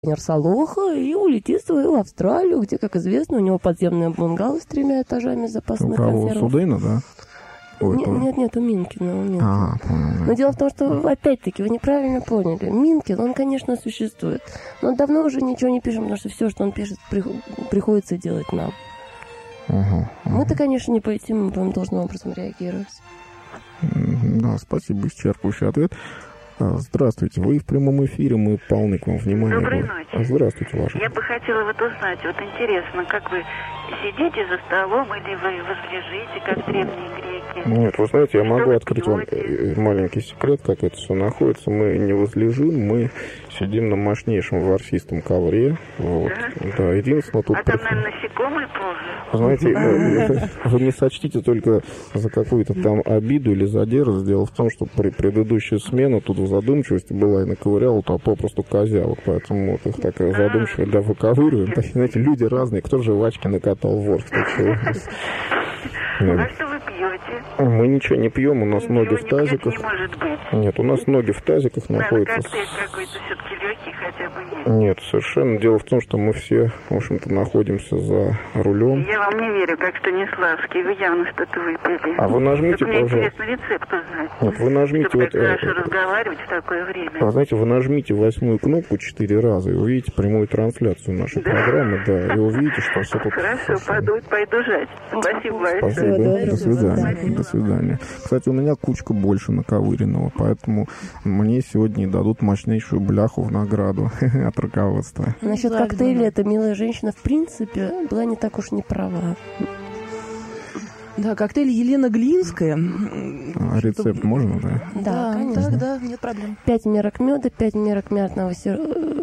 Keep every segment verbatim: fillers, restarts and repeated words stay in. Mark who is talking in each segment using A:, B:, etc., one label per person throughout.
A: Салоха и улетит в свою Австралию, где, как известно, у него подземное бунгало с тремя этажами запасных консервов.
B: У кого? У Судейна, да?
A: Нет, нет, нет, у Минкина. У Минкина.
B: А, понял.
A: Но дело в том, что, опять-таки, вы неправильно поняли. Минкин, он, конечно, существует. Но давно уже ничего не пишем, потому что все, что он пишет, приходится делать нам.
B: Угу, угу.
A: Мы-то, конечно, не по этим, мы будем должным образом реагировать.
B: Да, спасибо, исчерпывающий ответ. Здравствуйте, вы в прямом эфире, мы полны к вам внимания.
C: Доброй ночи.
B: Здравствуйте, Ваша.
C: Я бы хотела вот узнать, вот интересно, как вы сидите за столом или вы возлежите, как древние греки?
B: Нет, вы знаете, я
C: Что
B: могу
C: вы
B: открыть вам маленький секрет, как это все находится. Мы не возлежим, мы сидим на мощнейшем ворсистом ковре. Вот. Да? Да, единственное тут...
C: А там, наверное, насекомые ползают?
B: Знаете, вы не сочтите только за какую-то там обиду или за дерзость. Дело в том, что при предыдущей смене тут в задумчивости была и наковыряла, то попросту козявок. Поэтому вот их так задумчиво, да, выковыриваем. Так, знаете, люди разные. Кто жвачки накатал в ворс?
C: А что вы пьете?
B: Мы ничего не пьем, у нас
C: Ничего
B: ноги в
C: не
B: тазиках.
C: пьете, не может быть.
B: Нет, у нас ноги в тазиках
C: Наверное,
B: находятся.
C: коктейль какой-то все-таки легкий хотя бы есть.
B: Нет, совершенно. Дело в том, что мы все, в общем-то, находимся за рулем.
C: Я вам не верю, как Станиславский. Вы явно что-то выпили.
B: А вы нажмите,
C: мне
B: пожалуйста.
C: интересно рецепт узнать.
B: Нет, вы нажмите
C: Чтобы
B: вот...
C: так хорошо
B: э,
C: разговаривать в такое время.
B: А знаете, вы нажмите восьмую кнопку четыре раза и увидите прямую трансляцию нашей
C: Да.
B: программы, да, и увидите, что все тут...
C: Хорошо, пойду, пойду жать. Спасибо большое.
B: Спасибо,
A: Всего
B: до свидания.
C: Спасибо.
B: До свидания. Кстати, у меня кучка больше наковыренного, поэтому мне сегодня дадут мощнейшую бляху в награду от руководства.
A: Насчет коктейля, эта милая женщина, в принципе, была не так уж не права.
D: Да, коктейль Елена Глинская.
B: А рецепт можно, да?
A: Да, конечно.
D: Да, да, нет проблем.
A: Пять мерок меда, пять мерок мятного сир...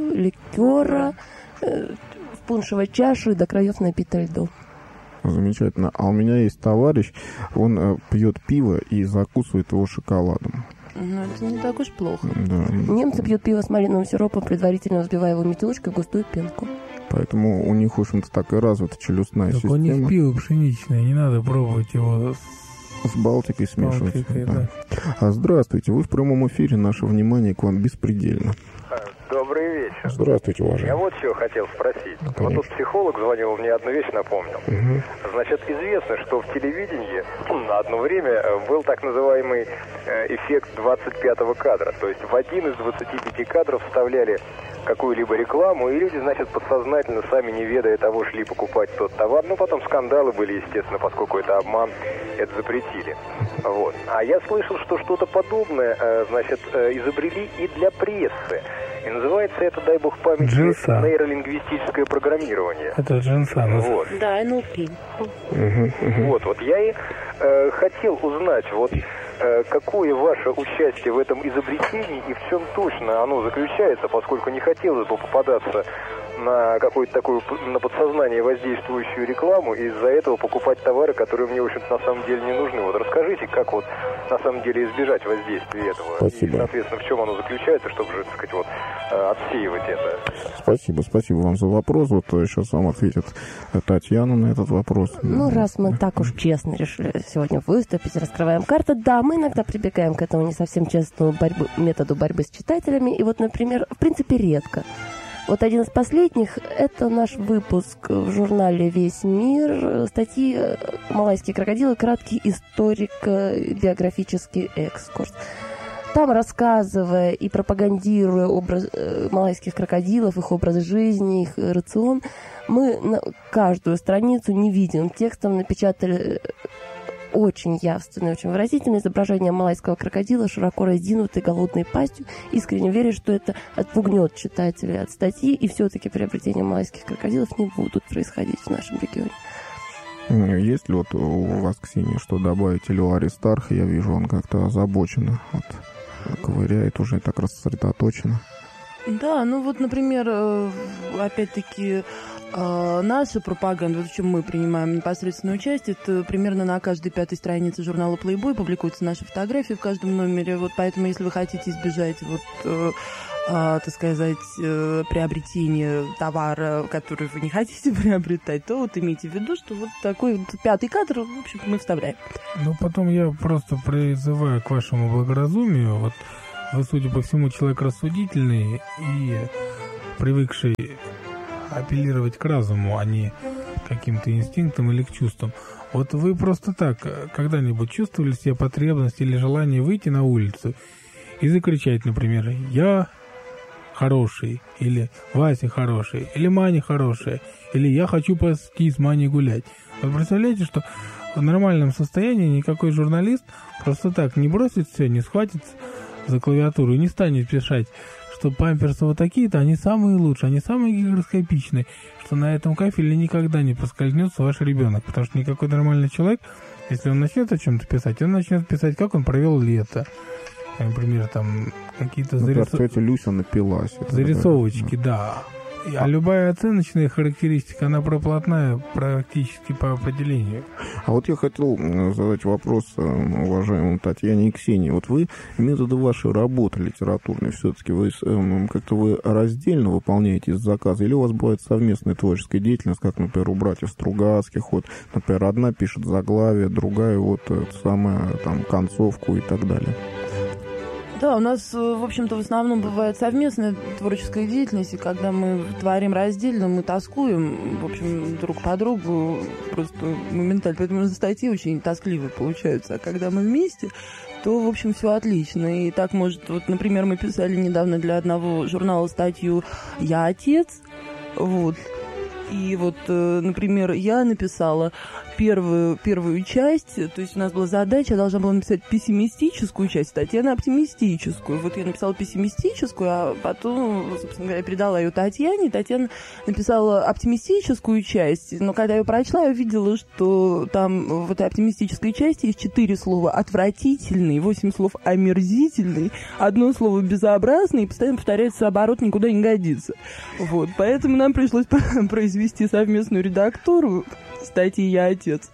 A: ликера, э, в пуншевой чаше и до краев напита льду.
B: Замечательно. А у меня есть товарищ, он э, пьет пиво и закусывает его шоколадом.
D: Ну, это не так уж плохо.
B: Да.
A: Немцы пьют пиво с малиновым сиропом, предварительно взбивая его метелочкой в густую пенку.
B: Поэтому у них, в общем-то, так и развита челюстная
E: Так
B: система.
E: у них пиво пшеничное, не надо пробовать его с...
B: С Балтикой смешивать.
E: Балтикой,
B: да.
E: да.
B: А, здравствуйте, вы в прямом эфире, наше внимание к вам беспредельно.
F: Добрый вечер.
B: Здравствуйте,
F: Я
B: уважаемый.
F: вот что хотел спросить.
B: Ну,
F: Вот тут психолог звонил, мне одну вещь напомнил.
B: Угу.
F: Значит, известно, что в телевидении на одно время был так называемый эффект двадцать пятого кадра. То есть в один из двадцати пяти кадров вставляли какую-либо рекламу, и люди, значит, подсознательно, сами не ведая того, шли покупать тот товар. Ну, потом скандалы были, естественно, поскольку это обман, это запретили. Вот. А я слышал, что что-то подобное, значит, изобрели и для прессы. И называется это, дай бог памяти,
E: Джинса.
F: нейролингвистическое программирование.
E: Это джинса.
F: Вот.
A: Да, эн эл пи.
B: Угу, угу.
F: Вот, вот я и э, хотел узнать, вот э, какое ваше участие в этом изобретении и в чем точно оно заключается, поскольку не хотелось бы попадаться на какую-то такую, на подсознание воздействующую рекламу и из-за этого покупать товары, которые мне, в общем-то, на самом деле не нужны. Вот расскажите, как вот на самом деле избежать воздействия этого.
B: Спасибо.
F: И, соответственно, в чем оно заключается, чтобы же, так сказать, вот отсеивать это.
B: Спасибо, спасибо вам за вопрос. Вот сейчас вам ответит Татьяна на этот вопрос.
A: Ну, раз мы так уж честно решили сегодня выступить, раскрываем карты, да, мы иногда прибегаем к этому не совсем честному борьбы, методу борьбы с читателями. И вот, например, в принципе, редко. Вот один из последних – это наш выпуск в журнале «Весь мир», статьи «Малайские крокодилы. Краткий историко-биографический экскурс». Там, рассказывая и пропагандируя образ э, малайских крокодилов, их образ жизни, их рацион, мы на каждую страницу невидимым текстом напечатали очень явственное, очень выразительное изображение малайского крокодила, широко разинутой голодной пастью, искренне веря, что это отпугнет читателей от статьи, и все-таки приобретения малайских крокодилов не будут происходить в нашем регионе.
B: Есть ли вот у вас, Ксения, что добавить? Или у Аристарха, я вижу, он как-то озабочен, вот, ковыряет уже так рассредоточенно.
D: Да, ну вот, например, опять-таки, наша пропаганда, вот в чем мы принимаем непосредственное участие, это примерно на каждой пятой странице журнала Playboy публикуются наши фотографии в каждом номере, вот поэтому, если вы хотите избежать вот, э, э, так сказать, э, приобретения товара, который вы не хотите приобретать, то вот имейте в виду, что вот такой вот пятый кадр, в общем, мы вставляем.
E: Ну, потом я просто призываю к вашему благоразумию. Вот вы, судя по всему, человек рассудительный, и привыкший апеллировать к разуму, а не каким-то инстинктам или к чувствам. Вот вы просто так когда-нибудь чувствовали себе потребность или желание выйти на улицу и закричать, например, «Я хороший», или «Вася хороший», или «Маня хорошая», или «Я хочу пойти с Маней гулять». Вы представляете, что в нормальном состоянии никакой журналист просто так не бросит все, не схватится за клавиатуру и не станет писать, что памперсы вот такие-то, они самые лучшие, они самые гигроскопичные, что на этом кафеле никогда не поскользнется ваш ребенок, потому что никакой нормальный человек, если он начнет о чем-то писать, он начнет писать, как он провел лето. Например, там какие-то зарисов...
B: тетя Люся напилась.
E: зарисовочки, да. А любая оценочная характеристика, она проплатная практически по определению.
B: А вот я хотел задать вопрос уважаемой Татьяне и Ксении. Вот вы, методы вашей работы литературной, все-таки вы как-то вы раздельно выполняете заказы, или у вас бывает совместная творческая деятельность, как, например, у братьев Стругацких, вот, например, одна пишет заглавие, другая вот самая там концовку и так далее?
D: Да, у нас, в общем-то, в основном бывает совместная творческая деятельность, и когда мы творим раздельно, мы тоскуем, в общем, друг по другу, просто моментально. Поэтому статьи очень тоскливые получаются. А когда мы вместе, то, в общем, все отлично. И так, может, вот, например, мы писали недавно для одного журнала статью «Я отец», вот. И вот, например, я написала первую, первую часть, то есть у нас была задача, я должна была написать пессимистическую часть, Татьяна оптимистическую. Вот я написала пессимистическую, а потом, собственно говоря, передала ее Татьяне. Татьяна написала оптимистическую часть, но когда я ее прочла, я увидела, что там в этой оптимистической части есть четыре слова «отвратительный», восемь слов «омерзительный», одно слово «безобразный», и постоянно повторяется оборот, никуда не годится. Вот, поэтому нам пришлось произвести вести совместную редактуру статьи «Я отец».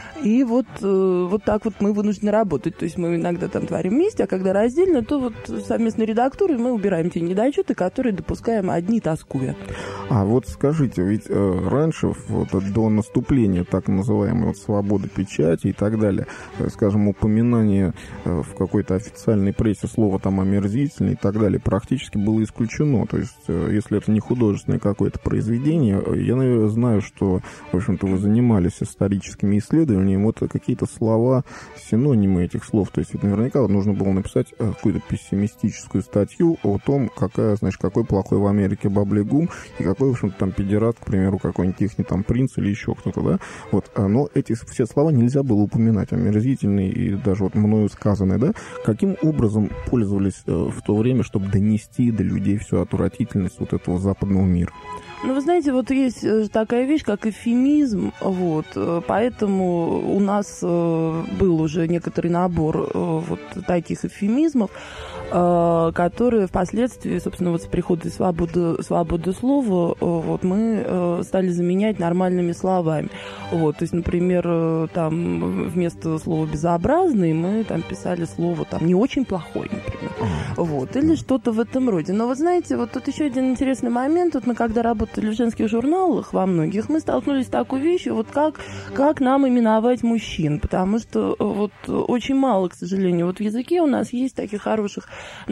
D: И вот, вот так вот мы вынуждены работать. То есть мы иногда там творим вместе, а когда раздельно, то вот совместной редактурой мы убираем те недочеты, которые допускаем одни тоскуя.
B: А вот скажите, ведь э, раньше, вот, до наступления так называемой вот, свободы печати и так далее, э, скажем, упоминание э, в какой-то официальной прессе слова там омерзительный и так далее практически было исключено. То есть, э, если это не художественное какое-то произведение, я, наверное, знаю, что, в общем-то, вы занимались историческими исследованиями, вот какие-то слова, синонимы этих слов. То есть, ведь наверняка вот, нужно было написать какую-то пессимистическую статью о том, какая, значит, какой плохой в Америке баблигум и какой, в общем-то, там педерат, к примеру, какой-нибудь ихний там принц или еще кто-то, да? Вот, но эти все слова нельзя было упоминать, омерзительные и даже вот мною сказанные, да? Каким образом пользовались в то время, чтобы донести до людей всю отвратительность вот этого западного мира?
D: Ну, вы знаете, вот есть такая вещь, как эвфемизм, вот, поэтому у нас был уже некоторый набор вот таких эвфемизмов, которые впоследствии, собственно, вот с приходом свободы, свободы слова, вот, мы стали заменять нормальными словами. Вот, то есть, например, там вместо слова «безобразный» мы там писали слово там «не очень плохой», например. Вот, или что-то в этом роде. Но, вы знаете, вот тут еще один интересный момент. Вот мы когда работали в женских журналах во многих, мы столкнулись с такой вещью, вот как, как нам именовать мужчин. Потому что вот очень мало, к сожалению, вот в языке у нас есть таких хороших,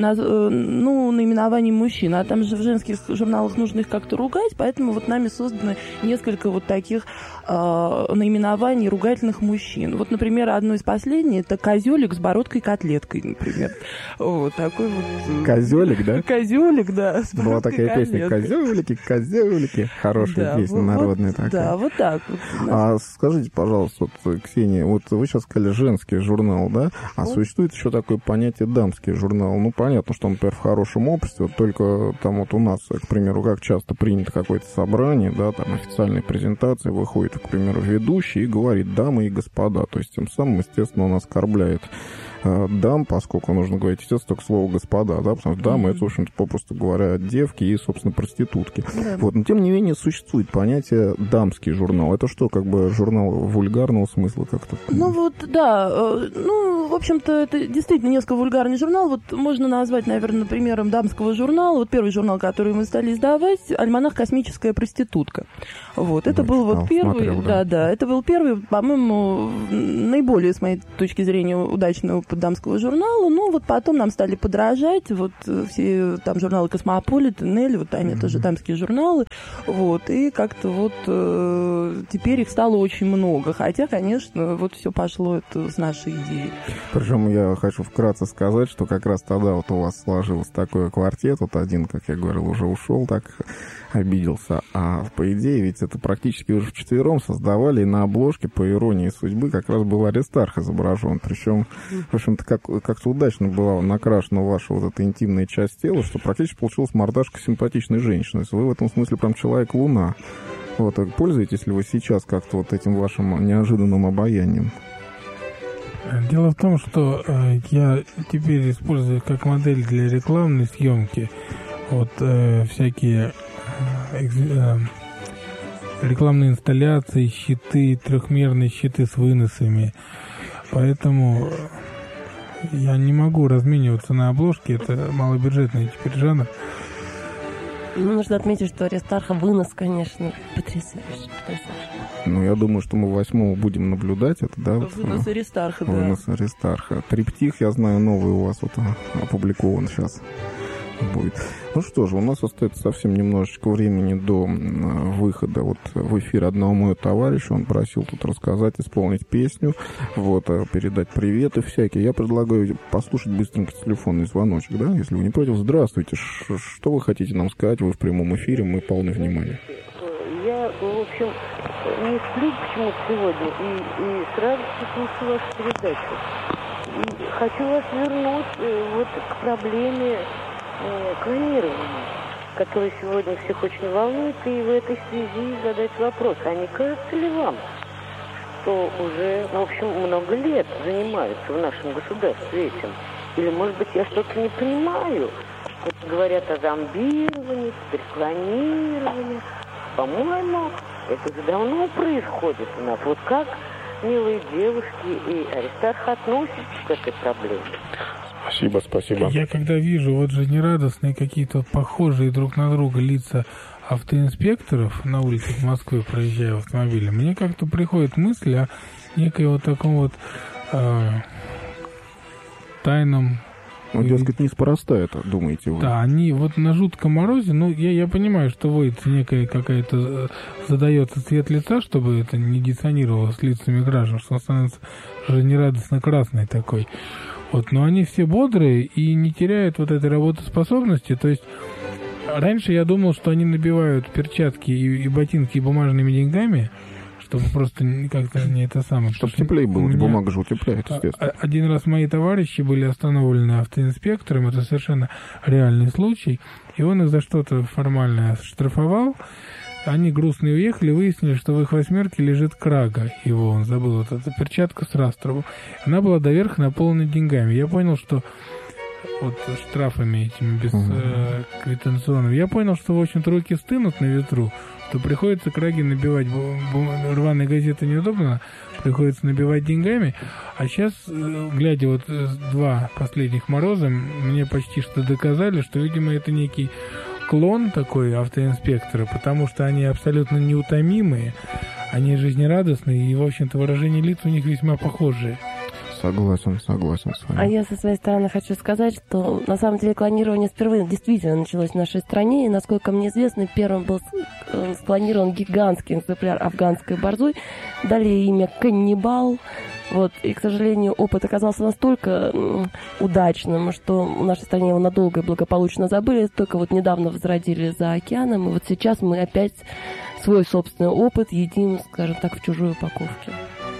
D: ну, наименований мужчин. А там же в женских журналах нужно их как-то ругать, поэтому вот нами созданы несколько вот таких э, наименований ругательных мужчин. Вот, например, одно из последних — это козелик с бородкой-котлеткой, например. Вот такой вот...
B: Козелик, да?
D: Козелик, да.
B: Была такая песня «Козелики, козелики». Хорошая да, песня, вот, народная такая.
D: Да, вот так вот.
B: А скажите, пожалуйста, вот, Ксения, вот вы сейчас сказали женский журнал, да? А вот. Существует еще такое понятие дамский журнал. Ну, понятно, что, например, в хорошем обществе, вот только там вот у нас, к примеру, как часто принято какое-то собрание, да, там официальная презентация, выходит, к примеру, ведущий и говорит «дамы и господа». То есть тем самым, естественно, он оскорбляет дам, поскольку нужно говорить, естественно, только слово «господа», да, потому что дамы, mm-hmm. это, в общем-то, попросту говоря, девки и, собственно, проститутки. Yeah. Вот, но, тем не менее, существует понятие «дамский журнал». Это что, как бы журнал вульгарного смысла как-то?
D: Ну, вот, да, ну, в общем-то, это действительно несколько вульгарный журнал. Вот можно назвать, наверное, примером дамского журнала. Вот первый журнал, который мы стали издавать, «Альманах «Космическая проститутка». Вот, это да, был читал, вот первый, смотрел, да. да, да, это был первый, по-моему, наиболее, с моей точки зрения, удачный из-под дамского журнала, ну, вот потом нам стали подражать, вот все там журналы «Космополитен», «Нелли», вот они mm-hmm. тоже дамские журналы, вот, и как-то вот э, теперь их стало очень много, хотя, конечно, вот все пошло это с нашей идеи.
B: Причем я хочу вкратце сказать, что как раз тогда вот у вас сложилось такой квартет, вот один, как я говорил, уже ушел, так обиделся, а по идее ведь это практически уже вчетвером создавали, и на обложке, по иронии судьбы, как раз был Аристарх изображен, причем, в общем-то, как, как-то удачно была накрашена ваша вот эта интимная часть тела, что практически получилась мордашка симпатичной женщины, вы в этом смысле прям человек-луна. Вот, пользуетесь ли вы сейчас как-то вот этим вашим неожиданным обаянием?
E: Дело в том, что э, я теперь использую как модель для рекламной съемки вот э, всякие э, э, рекламные инсталляции, щиты, трехмерные щиты с выносами. Поэтому я не могу размениваться на обложке, это малобюджетный теперь жанр.
A: Ну, нужно отметить, что Аристарха вынос, конечно, потрясающий, потрясающий.
B: Ну, я думаю, что мы восьмого будем наблюдать это, да?
D: Вынос Аристарха, да.
B: Вынос Аристарха. Триптих, я знаю, новый у вас вот опубликован сейчас будет. Ну что же, у нас остается совсем немножечко времени до выхода вот в эфир одного моего товарища. Он просил тут рассказать, исполнить песню, вот, передать приветы всякие. Я предлагаю послушать быстренько телефонный звоночек, да, если вы не против. Здравствуйте, Ш- что вы хотите нам сказать? Вы в прямом эфире, мы полны внимания.
G: Я, в общем, не сплю почему-то сегодня и, и сразу слушаю вашу передачу. И хочу вас вернуть э, вот к проблеме э, клонирования, которая сегодня всех очень волнует, и в этой связи задать вопрос. А не кажется ли вам, что уже, в общем, много лет занимаются в нашем государстве этим? Или, может быть, я что-то не понимаю? Вот говорят о зомбировании, теперь клонировании. По-моему, это уже давно происходит у нас. Вот как милые девушки и Аристарх относятся к этой проблеме?
B: Спасибо, спасибо.
E: Я когда вижу вот жизнерадостные какие-то похожие друг на друга лица автоинспекторов на улицах Москвы, проезжая в автомобиле, мне как-то приходит мысль о некой вот таком вот э, тайном...
B: Ну, дескать, неспроста это, думаете вы?
E: Да, они вот на жутком морозе, ну, я, я понимаю, что вводится некая какая-то, задается цвет лица, чтобы это не диссонировало с лицами граждан, что он становится жизнерадостно красный такой. Вот, но они все бодрые и не теряют вот этой работоспособности, то есть раньше я думал, что они набивают перчатки и, и ботинки бумажными деньгами, чтобы просто как-то не это самое.
B: Чтобы теплее было, меня... бумага же утепляет, естественно.
E: Один раз мои товарищи были остановлены автоинспектором, это совершенно реальный случай, и он их за что-то формально штрафовал. Они грустные уехали, выяснили, что в их восьмерке лежит крага его, он забыл, вот эта перчатка с растровым. Она была доверха наполнена деньгами. Я понял, что вот штрафами этими бесквитанционными, я понял, что, в общем-то, руки стынут на ветру, то приходится краги набивать, рваные газеты неудобно, приходится набивать деньгами. А сейчас, глядя вот два последних мороза, мне почти что доказали, что, видимо, это некий клон такой автоинспектора, потому что они абсолютно неутомимые, они жизнерадостные, и, в общем-то, выражение лиц у них весьма похожие.
B: Согласен, согласен с вами.
A: А я со своей стороны хочу сказать, что на самом деле клонирование впервые действительно началось в нашей стране, и, насколько мне известно, первым был склонирован гигантский экземпляр афганской борзой, дали имя каннибал. Вот, и, к сожалению, опыт оказался настолько удачным, что в нашей стране его надолго и благополучно забыли, только вот недавно возродили за океаном, и вот сейчас мы опять свой собственный опыт едим, скажем так, в чужой упаковке.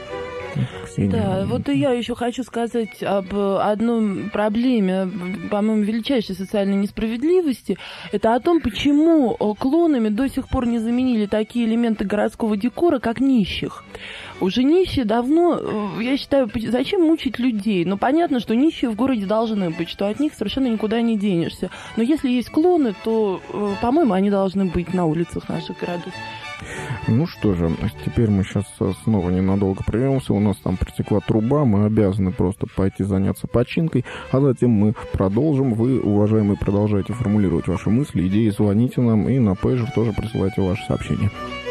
D: Да, вот и я еще хочу сказать об одной проблеме, по-моему, величайшей социальной несправедливости. Это о том, почему клонами до сих пор не заменили такие элементы городского декора, как нищих. Уже нищие давно, я считаю, зачем мучить людей? Ну, понятно, что нищие в городе должны быть, что от них совершенно никуда не денешься. Но если есть клоны, то, по-моему, они должны быть на улицах наших городов.
B: Ну что же, теперь мы сейчас снова ненадолго прервемся. У нас там протекла труба, мы обязаны просто пойти заняться починкой, а затем мы продолжим. Вы, уважаемые, продолжайте формулировать ваши мысли, идеи, звоните нам и на пейджер тоже присылайте ваши сообщения.